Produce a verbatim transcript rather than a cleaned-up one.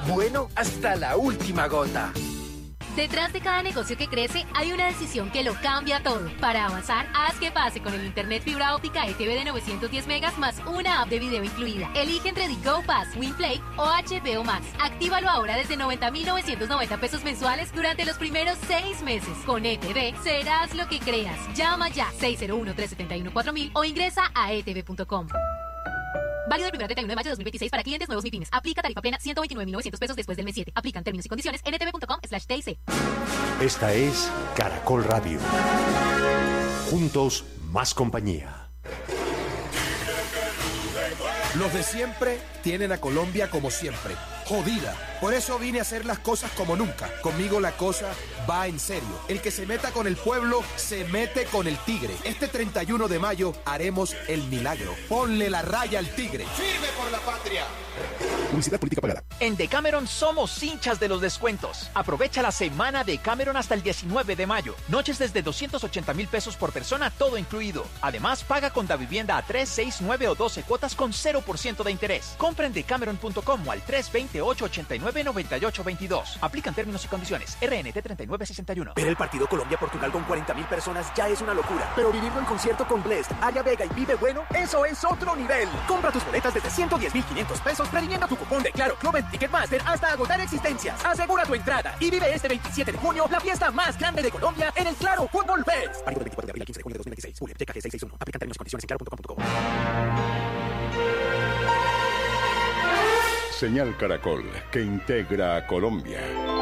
bueno hasta la última gota. Detrás de cada negocio que crece hay una decisión que lo cambia todo. Para avanzar, haz que pase con el internet fibra óptica E T V de novecientos diez megas más una app de video incluida. Elige entre The Go Pass, WinPlay o H B O Max. Actívalo ahora desde noventa mil novecientos noventa pesos mensuales durante los primeros seis meses. Con E T V serás lo que creas. Llama ya seis cero uno, tres siete uno, cuatro mil o ingresa a e t v punto com. Válido el primero al treinta y uno de mayo de dos mil veintiséis para clientes nuevos MIPYMES. Aplica tarifa plena ciento veintinueve mil novecientos pesos después del mes siete. Aplican términos y condiciones en e t v punto com slash t i c. Esta es Caracol Radio. Juntos, más compañía. Los de siempre tienen a Colombia como siempre, jodida. Por eso vine a hacer las cosas como nunca. Conmigo la cosa va en serio. El que se meta con el pueblo, se mete con el tigre. Este treinta y uno de mayo haremos el milagro. Ponle la raya al tigre. ¡Firme por la patria! Publicidad política pagada. En Decameron somos hinchas de los descuentos. Aprovecha la semana Decameron hasta el diecinueve de mayo. Noches desde doscientos ochenta mil pesos por persona, todo incluido. Además, paga con Davivienda a tres, seis, nueve o doce cuotas con cero por ciento de interés. Compra en decameron punto com o al tres dos cero, ocho ocho nueve, nueve ocho dos dos. Aplican términos y condiciones. R N T treinta y nueve sesenta y uno. Ver el partido Colombia-Portugal con cuarenta mil personas ya es una locura. Pero vivirlo en concierto con Blest, Aria Vega y Vive Bueno, eso es otro nivel. Compra tus boletas desde ciento diez mil quinientos pesos previniendo tu cupón de Claro Club en Ticketmaster hasta agotar existencias. Asegura tu entrada y vive este veintisiete de junio la fiesta más grande de Colombia en el Claro Fútbol Fest. Válido del veinticuatro de abril al quince de junio de dos mil veintiséis. Julio, T K G seiscientos sesenta y uno. Aplican términos y condiciones en claro punto com punto co. Señal Caracol, que integra a Colombia.